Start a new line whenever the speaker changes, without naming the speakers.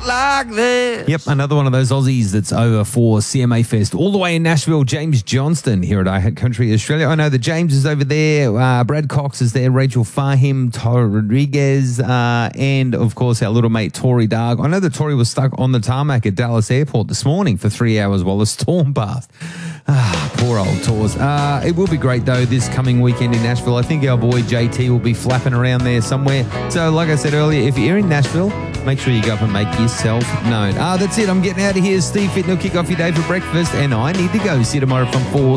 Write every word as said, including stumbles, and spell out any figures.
like this.
Yep, another one of those Aussies that's over for C M A Fest. All the way in Nashville, James Johnston here at iHeartCountry Australia. I know that James is over there. Uh, Brad Cox is there. Rachel Fahim, Tori Rodriguez, uh, and, of course, our little mate, Tori Darg. I know that Tori was stuck on the tarmac at Dallas Airport this morning for three hours while a storm passed. Ah, poor old Tours. Uh, it will be great, though, this coming weekend in Nashville. I think our boy J T will be flapping around there somewhere. So, like I said earlier, if you're in Nashville, make sure you go up and make yourself known. Ah, that's it. I'm getting out of here. Steve Fitton will kick off your day for breakfast, and I need to go. See you tomorrow from four.